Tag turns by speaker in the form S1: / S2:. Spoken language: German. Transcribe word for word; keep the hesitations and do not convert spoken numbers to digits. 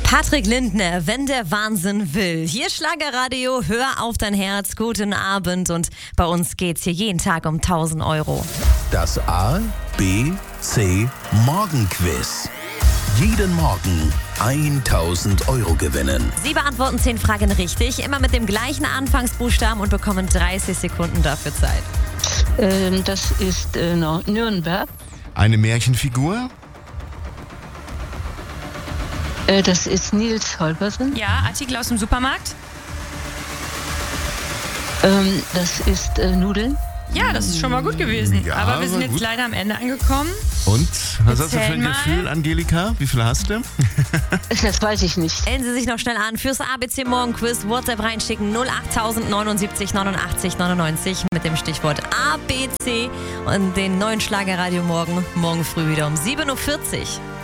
S1: Patrick Lindner, wenn der Wahnsinn will. Hier Schlagerradio, hör auf dein Herz, guten Abend und bei uns geht's hier jeden Tag um tausend Euro.
S2: Das A, B, C Morgenquiz. Jeden Morgen tausend Euro gewinnen.
S1: Sie beantworten zehn Fragen richtig, immer mit dem gleichen Anfangsbuchstaben und bekommen dreißig Sekunden dafür Zeit.
S3: Ähm, das ist äh, Nürnberg.
S4: Eine Märchenfigur?
S3: Äh, das ist Nils Holgersen.
S5: Ja, Artikel aus dem Supermarkt.
S3: Ähm, das ist äh, Nudeln.
S5: Ja, das ist schon mal gut gewesen.
S4: Ja,
S5: aber wir sind
S4: war
S5: jetzt
S4: gut.
S5: leider am Ende angekommen.
S4: Und? Was hast du für
S5: Erzähl
S4: ein
S5: mal.
S4: Gefühl, Angelika? Wie viel hast du?
S3: Das weiß ich nicht.
S1: Stellen Sie sich noch schnell an fürs A B C Morgenquiz. WhatsApp reinschicken null acht neunundsiebzig neunundachtzig neunundneunzig mit dem Stichwort A B C und den neuen Schlagerradio morgen, morgen früh wieder um sieben Uhr vierzig.